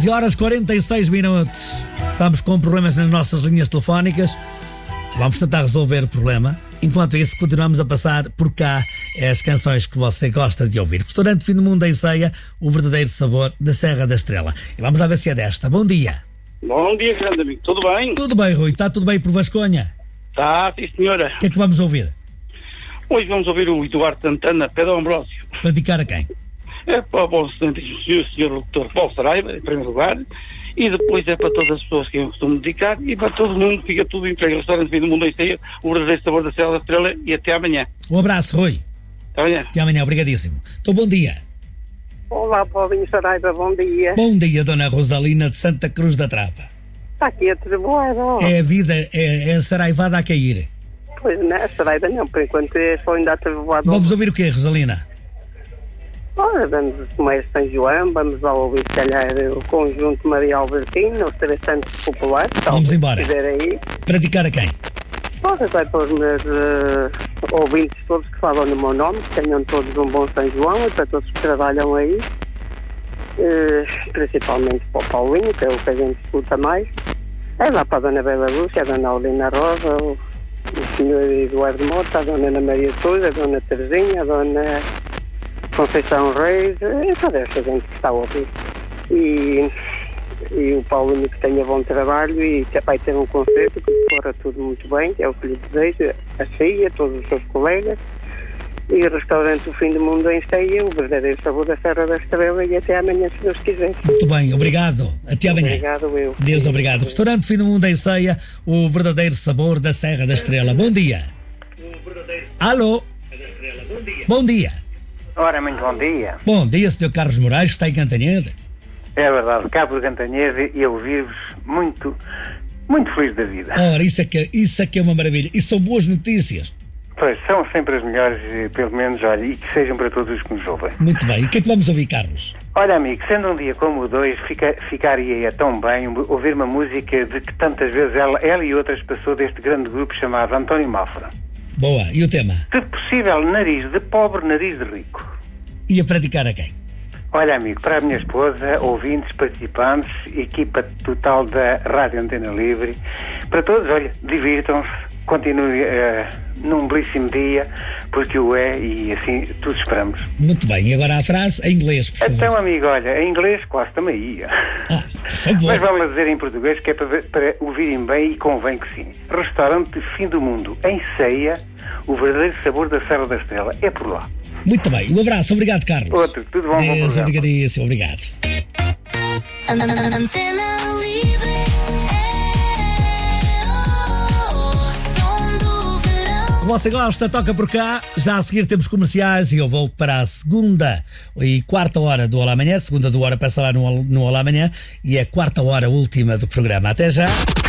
11h46. Estamos com problemas nas nossas linhas telefónicas. Vamos tentar resolver o problema. Enquanto isso, continuamos a passar por cá as canções que você gosta de ouvir. Restaurante Fim do Mundo em Ceia, o verdadeiro sabor da Serra da Estrela. E vamos lá ver se é desta. Bom dia. Bom dia, grande amigo. Tudo bem? Tudo bem, Rui. Está tudo bem por Vasconha? Tá, sim, senhora. O que é que vamos ouvir? Hoje vamos ouvir o Eduardo Santana, Pedro Ambrósio. Para dedicar a quem? É para o bom senhor locutor Paulo Saraiva, em primeiro lugar, e depois é para todas as pessoas que eu costumo dedicar e para todo mundo, fica tudo entregue. Restaurante Fim do Mundo em Ceia, o verdadeiro sabor da Serra da Estrela, e até amanhã. Um abraço, Rui. Até amanhã. Até amanhã, obrigadíssimo. Então, bom dia. Olá, Paulinho Saraiva, bom dia. Bom dia, Dona Rosalina de Santa Cruz da Trapa. Está aqui a treboada. É a vida, é a saraivada a cair. Pois não, a Saraiva não, por enquanto é só ainda a treboada. Vamos ouvir o quê, Rosalina? Ora, vamos comer São João, vamos lá ouvir, se calhar, o conjunto Maria Albertina, os Tratantes Populares. Vamos embora. Se quiser aí. Para dedicar a quem? Ora, vai para os meus ouvintes todos que falam no meu nome, que tenham todos um bom São João, e para todos que trabalham aí, principalmente para o Paulinho, que é o que a gente escuta mais. É lá para a Dona Bela Lúcia, a Dona Aulina Rosa, o Sr. Eduardo Mota, a Dona Ana Maria Sousa, a Dona Terezinha, a Dona Conceição Reis, e toda esta gente que está a ouvir. E o Paulinho que tenha bom trabalho e que vai ter um concerto que corra tudo muito bem, que é o que lhe desejo, a si, a todos os seus colegas. E o restaurante O Fim do Mundo em Ceia, o verdadeiro sabor da Serra da Estrela, e até amanhã, se Deus quiser. Muito bem, obrigado. Até amanhã. Obrigado, eu. Deus, obrigado. Restaurante Fim do Mundo em Ceia, o verdadeiro sabor da Serra da Estrela. Bom dia. Alô? Bom dia. Ora, muito bom dia. Bom dia, Sr. Carlos Moraes, que está em Cantanhede. É verdade, cá por Cantanhede e eu vivo muito feliz da vida. Ora, isso é que é uma maravilha. E são boas notícias. Pois, são sempre as melhores, pelo menos, olha, e que sejam para todos os que nos ouvem. Muito bem. E o que é que vamos ouvir, Carlos? Olha, amigo, sendo um dia como o de hoje, ficaria tão bem ouvir uma música de que tantas vezes ela e outras passou deste grande grupo chamado António Mafra. Boa. E o tema? Se possível, nariz de pobre, nariz de rico. E a praticar a quem? Olha, amigo, para a minha esposa, ouvintes, participantes, equipa total da Rádio Antena Livre, para todos, olha, divirtam-se, continuem num belíssimo dia, porque o é e assim todos esperamos. Muito bem, e agora a frase em inglês, por favor. Então, amigo, olha, em inglês quase também ia. Por favor. Mas vamos dizer em português, que é para ouvirem bem, e convém que sim. Restaurante Fim do Mundo em Ceia, o verdadeiro sabor da Serra da Estrela. É por lá. Muito bem, um abraço, obrigado, Carlos. Outro, tudo bom. Deus, obrigadíssimo, obrigado. Antena Livre. Você gosta, toca por cá. Já a seguir temos comerciais e eu volto para a segunda e quarta hora do Olá Amanhã. Segunda do hora passa lá no Olá Amanhã e a quarta hora última do programa. Até já.